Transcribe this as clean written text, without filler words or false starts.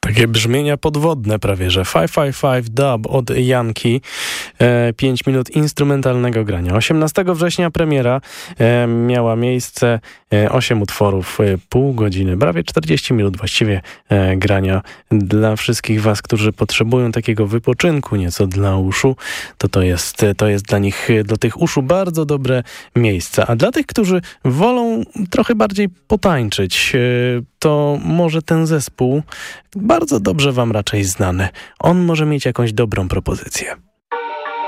Takie brzmienia podwodne prawie, że 555 Dub od Janki. 5 minut instrumentalnego grania. 18 września premiera miała miejsce, 8 utworów, pół godziny, prawie 40 minut właściwie grania. Dla wszystkich was, którzy potrzebują takiego wypoczynku nieco dla uszu, to jest dla nich, dla tych uszu bardzo dobre miejsce. A dla tych, którzy wolą trochę bardziej potańczyć, to może ten zespół bardzo dobrze wam raczej znany. On może mieć jakąś dobrą propozycję.